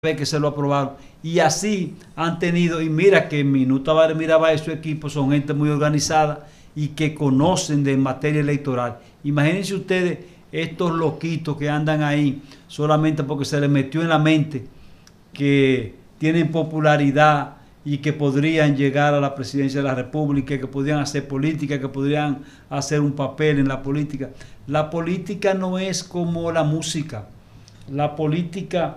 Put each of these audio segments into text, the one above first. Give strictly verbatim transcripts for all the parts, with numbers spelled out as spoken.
vez que se lo aprobaron. Y así han tenido, y mira que Minuto Tavares Mirabal y su equipo son gente muy organizada y que conocen de materia electoral. Imagínense ustedes estos loquitos que andan ahí solamente porque se les metió en la mente que tienen popularidad y que podrían llegar a la presidencia de la República, que podrían hacer política, que podrían hacer un papel en la política. La política no es como la música. La política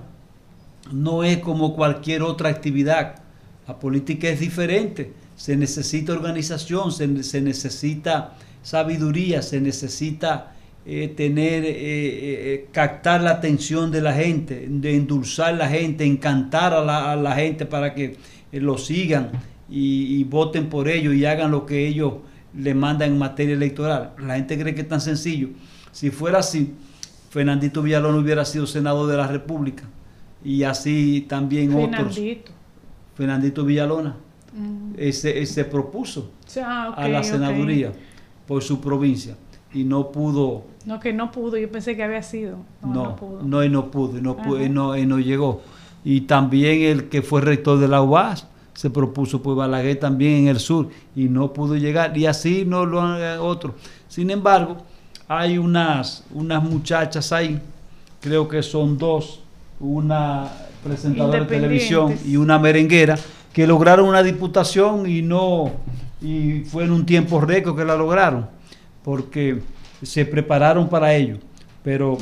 no es como cualquier otra actividad. La política es diferente. Se necesita organización, se, se necesita sabiduría, se necesita eh, tener, eh, eh, captar la atención de la gente, de endulzar a la gente, encantar a la, a la gente para que eh, lo sigan y, y voten por ellos y hagan lo que ellos le mandan en materia electoral. La gente cree que es tan sencillo. Si fuera así, Fernandito Villalona hubiera sido senador de la República. Y así también Fernandito. otros. Fernandito Villalona. Mm. Ese, ese propuso ah, okay, a la senaduría okay. por su provincia. Y no pudo. No, que no pudo. Yo pensé que había sido. No, no, no pudo. No, y no pudo. Y no, pudo, y no, y no llegó. Y también el que fue rector de la U A S se propuso por Balaguer también en el sur. Y no pudo llegar. Y así no lo han otros. Sin embargo, hay unas, unas muchachas ahí. Creo que son dos. Una presentadora de televisión y una merenguera que lograron una diputación y no y fue en un tiempo récord que la lograron porque se prepararon para ello, pero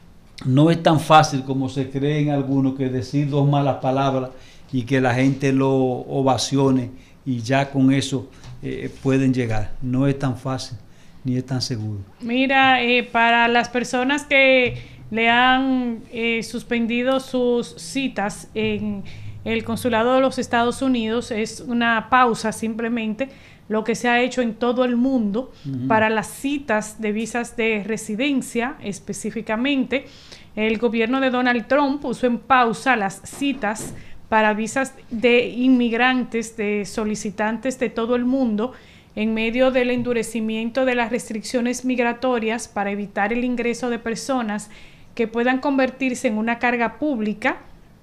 no es tan fácil como se creen algunos que decir dos malas palabras y que la gente lo ovacione y ya con eso eh, pueden llegar. No es tan fácil ni es tan seguro. Mira, eh, para las personas que le han eh, suspendido sus citas en el consulado de los Estados Unidos, es una pausa simplemente, lo que se ha hecho en todo el mundo uh-huh. para las citas de visas de residencia específicamente. El gobierno de Donald Trump puso en pausa las citas para visas de inmigrantes, de solicitantes de todo el mundo, en medio del endurecimiento de las restricciones migratorias para evitar el ingreso de personas que puedan convertirse en una carga pública,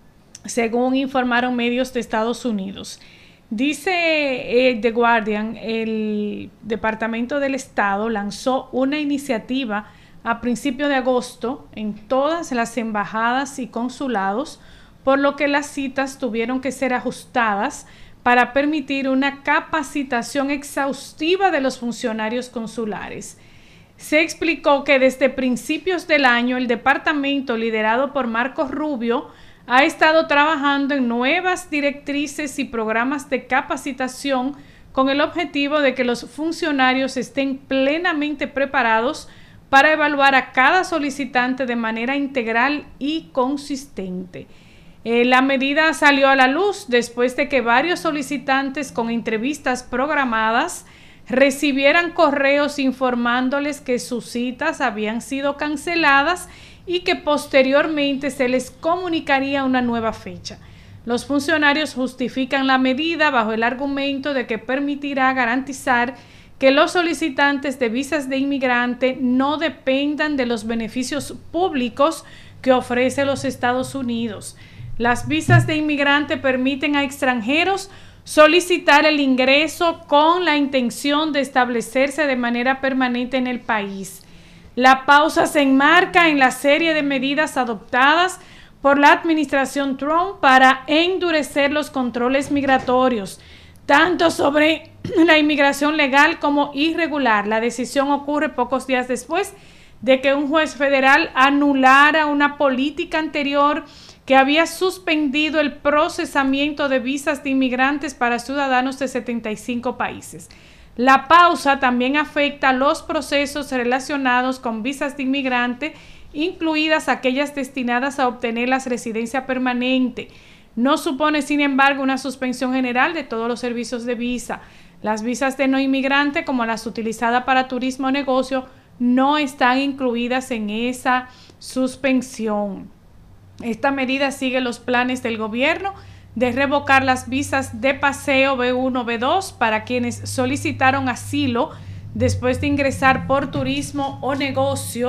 según informaron medios de Estados Unidos. Dice eh, The Guardian, el Departamento del Estado lanzó una iniciativa a principios de agosto en todas las embajadas y consulados, por lo que las citas tuvieron que ser ajustadas para permitir una capacitación exhaustiva de los funcionarios consulares. Se explicó que desde principios del año el departamento liderado por Marco Rubio ha estado trabajando en nuevas directrices y programas de capacitación con el objetivo de que los funcionarios estén plenamente preparados para evaluar a cada solicitante de manera integral y consistente. Eh, la medida salió a la luz después de que varios solicitantes con entrevistas programadas recibieran correos informándoles que sus citas habían sido canceladas y que posteriormente se les comunicaría una nueva fecha. Los funcionarios justifican la medida bajo el argumento de que permitirá garantizar que los solicitantes de visas de inmigrante no dependan de los beneficios públicos que ofrece los Estados Unidos. Las visas de inmigrante permiten a extranjeros solicitar el ingreso con la intención de establecerse de manera permanente en el país. La pausa se enmarca en la serie de medidas adoptadas por la administración Trump para endurecer los controles migratorios, tanto sobre la inmigración legal como irregular. La decisión ocurre pocos días después de que un juez federal anulara una política anterior que había suspendido el procesamiento de visas de inmigrantes para ciudadanos de setenta y cinco países. La pausa también afecta los procesos relacionados con visas de inmigrante, incluidas aquellas destinadas a obtener la residencia permanente. No supone, sin embargo, una suspensión general de todos los servicios de visa. Las visas de no inmigrante, como las utilizadas para turismo o negocio, no están incluidas en esa suspensión. Esta medida sigue los planes del gobierno de revocar las visas de paseo B uno, B dos para quienes solicitaron asilo después de ingresar por turismo o negocio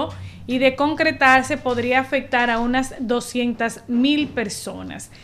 y de concretarse podría afectar a unas doscientas mil personas.